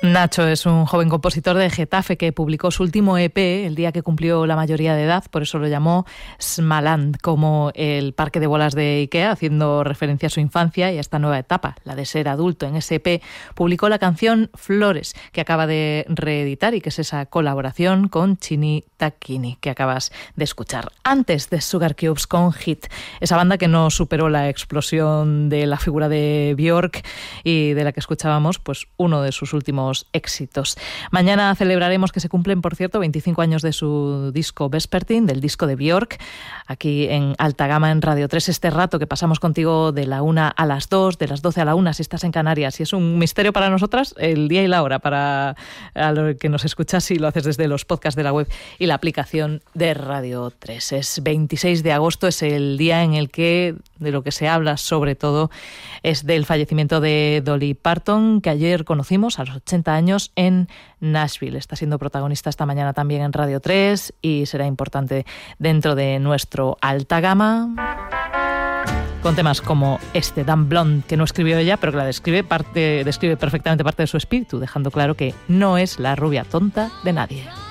Nacho es un joven compositor de Getafe que publicó su último EP el día que cumplió la mayoría de edad, por eso lo llamó Smaland, como el parque de bolas de Ikea, haciendo referencia a su infancia y a esta nueva etapa, la de ser adulto. En ese EP publicó la canción Flores, que acaba de reeditar y que es esa colaboración con Chini Tacchini, que acabas de escuchar. Antes de Sugar Cubes con Hit, esa banda que no superó la explosión de la figura de Björk y de la que escuchábamos pues uno de sus últimos éxitos. Mañana celebraremos que se cumplen, por cierto, 25 años de su disco Vespertine, del disco de Björk, aquí en Alta Gama en Radio 3. Este rato que pasamos contigo de la 1 a las 2, de las 12 a la 1 si estás en Canarias, y es un misterio para nosotras el día y la hora para a lo que nos escuchas si lo haces desde los podcasts de la web y la aplicación de Radio 3. Es 26 de agosto, es el día en el que de lo que se habla sobre todo es del fallecimiento de Dolly Parton, que ayer conocimos a los 80 años en Nashville. Está siendo protagonista esta mañana también en Radio 3 y será importante dentro de nuestro Alta Gama, con temas como este, Dan Blonde, que no escribió ella, pero que la describe perfectamente parte de su espíritu, dejando claro que no es la rubia tonta de nadie.